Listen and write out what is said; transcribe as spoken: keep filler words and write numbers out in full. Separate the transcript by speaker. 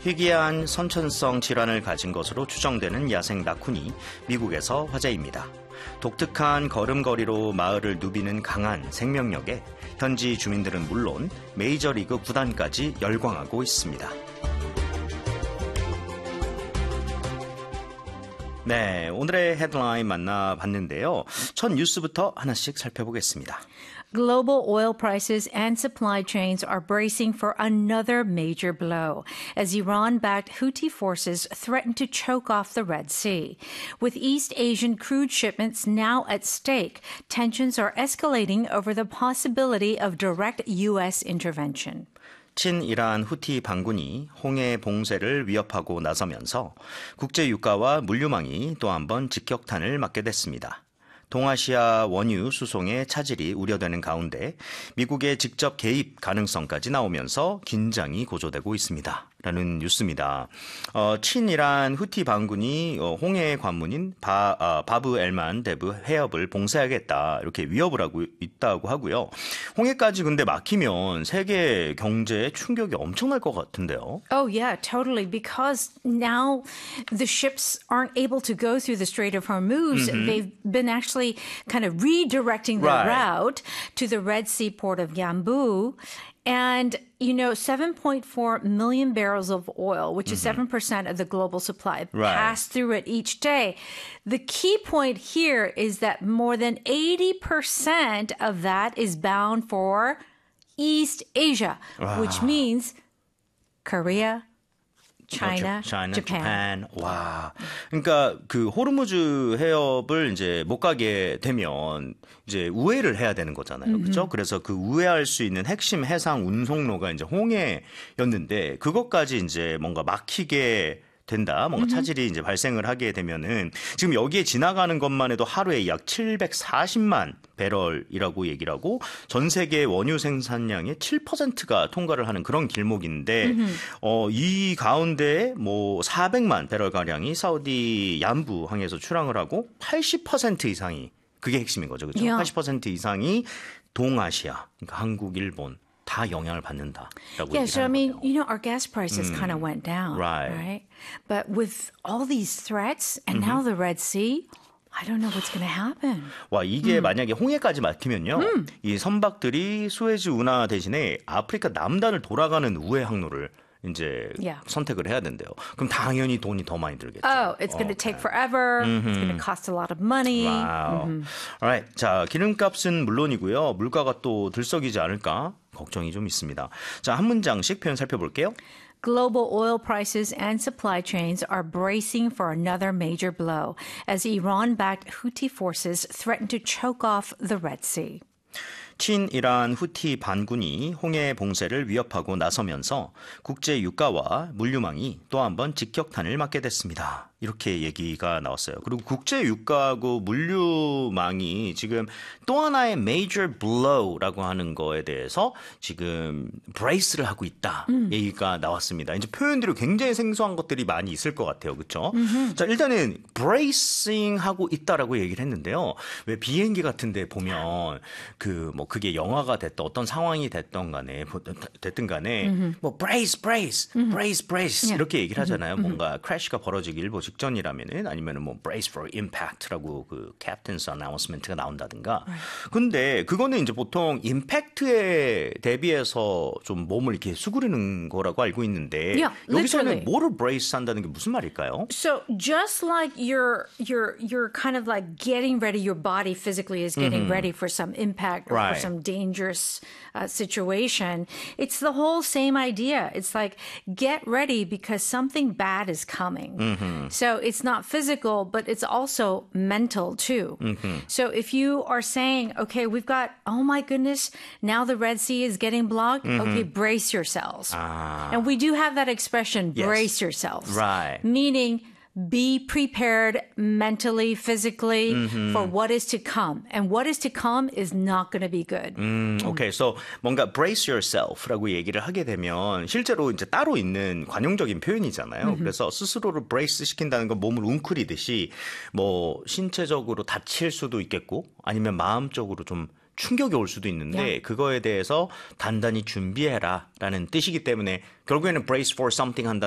Speaker 1: 희귀한 선천성 질환을 가진 것으로 추정되는 야생 라쿤이 미국에서 화제입니다. 독특한 걸음걸이로 마을을 누비는 강한 생명력에 현지 주민들은 물론 메이저리그 구단까지 열광하고 있습니다. 네, 오늘의 헤드라인 만나봤는데요. 첫 뉴스부터 하나씩 살펴보겠습니다.
Speaker 2: Global oil prices and supply chains are bracing for another major blow as Iran-backed Houthi forces threaten to choke off the Red Sea. With East Asian crude shipments now at stake, tensions are escalating over the possibility of direct U S intervention.
Speaker 1: 친이란 후티 반군이 홍해 봉쇄를 위협하고 나서면서 국제 유가와 물류망이 또 한 번 직격탄을 맞게 됐습니다. 동아시아 원유 수송의 차질이 우려되는 가운데 미국의 직접 개입 가능성까지 나오면서 긴장이 고조되고 있습니다. 라는 뉴스입니다. 어, 친이란 후티 반군이 어, 홍해 관문인 바, 아, 바브 엘만 데브 해협을 봉쇄하겠다 이렇게 위협을 하고 있다고 하고요. 홍해까지 근데 막히면 세계 경제에 충격이 엄청날 것 같은데요.
Speaker 2: Oh yeah, totally. Because now the ships aren't able to go through the Strait of Hormuz. Mm-hmm. They've been actually kind of redirecting the right. route to the Red Sea port of Yanbu. And, you know, seven point four million barrels of oil, which is mm-hmm. seven percent of the global supply, right. pass through it each day. The key point here is that more than eighty percent of that is bound for East Asia, wow. which means Korea, China,
Speaker 1: China,
Speaker 2: Japan.
Speaker 1: Japan. 와, 그러니까 그 호르무즈 해협을 이제 못 가게 되면 이제 우회를 해야 되는 거잖아요, mm-hmm. 그렇죠? 그래서 그 우회할 수 있는 핵심 해상 운송로가 이제 홍해였는데 그것까지 이제 뭔가 막히게 된다. 뭔가 차질이 이제 발생을 하게 되면은 지금 여기에 지나가는 것만 해도 하루에 약 칠백사십만 배럴이라고 얘기를 하고 전 세계 원유 생산량의 칠 퍼센트가 통과를 하는 그런 길목인데 어, 이 가운데 뭐 사백만 배럴 가량이 사우디 얀부 항에서 출항을 하고 팔십 퍼센트 이상이 그게 핵심인 거죠. 그렇죠? Yeah. 팔십 퍼센트 이상이 동아시아, 그러니까 한국, 일본 다 영향을 받는다라고
Speaker 2: Yeah, so I mean,
Speaker 1: 거예요.
Speaker 2: you know, our gas prices mm. kind of went down,
Speaker 1: right.
Speaker 2: right? But with all these threats and mm-hmm. now the Red Sea, I don't know what's going to happen.
Speaker 1: 와, 이게 음. 만약에 홍해까지 막히면요.
Speaker 2: 음.
Speaker 1: 이 선박들이 수에즈 운하 대신에 아프리카 남단을 돌아가는 우회 항로를 이제 yeah. 선택을 해야 된대요. 그럼 당연히 돈이 더 많이 들겠죠.
Speaker 2: Oh, it's going to okay. take forever. Mm-hmm. It's going to cost a lot of money.
Speaker 1: Wow. Mm-hmm. Alright. 자, 기름값은 물론이고요. 물가가 또 들썩이지 않을까 걱정이 좀 있습니다. 자, 한 문장씩 표현 살펴볼게요.
Speaker 2: Global oil prices and supply chains are bracing for another major blow as Iran-backed Houthi forces threaten to choke off the Red Sea.
Speaker 1: 친이란 후티 반군이 홍해 봉쇄를 위협하고 나서면서 국제 유가와 물류망이 또 한 번 직격탄을 맞게 됐습니다. 이렇게 얘기가 나왔어요. 그리고 국제 유가하고 물류망이 지금 또 하나의 major blow라고 하는 거에 대해서 지금 brace를 하고 있다. 음. 얘기가 나왔습니다. 이제 표현들이 굉장히 생소한 것들이 많이 있을 것 같아요. 그렇죠? 자, 일단은 bracing 하고 있다라고 얘기를 했는데요. 왜 비행기 같은 데 보면 그 뭐 그게 영화가 됐던 어떤 상황이 됐던 간에 됐든 간에 음흠. 뭐 brace brace 음흠. brace brace 이렇게 얘기를 하잖아요. 음흠. 뭔가 크래시가 벌어지기 일보 직전이라면은 아니면은 뭐 brace for impact라고 그 captain's announcement가 나온다든가. 근데 그거는 이제 보통 임팩트에 대비해서 좀 몸을 이렇게 수그리는 거라고 알고 있는데
Speaker 2: yeah,
Speaker 1: 여기서는 뭐를 brace 한다는 게 무슨 말일까요?
Speaker 2: So just like you're you're you're kind of like getting ready, your body physically is getting mm-hmm. ready for some impact or right. for some dangerous uh, situation. It's the whole same idea. It's like get ready because something bad is coming. Mm-hmm. So it's not physical, but it's also mental too. Mm-hmm. So if you are saying, okay, we've got, oh my goodness, now the Red Sea is getting blocked. Mm-hmm. Okay, brace yourselves. Ah. And we do have that expression, yes. brace yourselves.
Speaker 1: Right.
Speaker 2: Meaning be prepared mentally, physically mm-hmm. for what is to come. And what is to come is not going to be good.
Speaker 1: 음, okay, so 뭔가 brace yourself라고 얘기를 하게 되면 실제로 이제 따로 있는 관용적인 표현이잖아요. Mm-hmm. 그래서 스스로를 brace 시킨다는 건 몸을 웅크리듯이 뭐 신체적으로 다칠 수도 있겠고 아니면 마음적으로 좀 충격이 올 수도 있는데 yeah. 그거에 대해서 단단히 준비해라라는 뜻이기 때문에 결국에는 brace for something 한다.